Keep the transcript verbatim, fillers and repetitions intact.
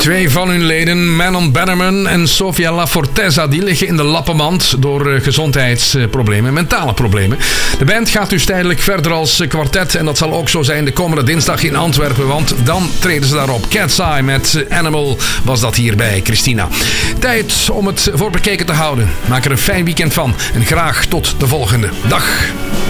Twee van hun leden, Manon Bannerman en Sofia La Forteza, die liggen in de lappenmand door gezondheidsproblemen, mentale problemen. De band gaat dus tijdelijk verder als kwartet en dat zal ook zo zijn de komende dinsdag in Antwerpen, want dan treden ze daarop. Cat's Eye met Animal was dat hier bij Christina. Tijd om het voor bekeken te houden. Maak er een fijn weekend van en graag tot de volgende. Dag!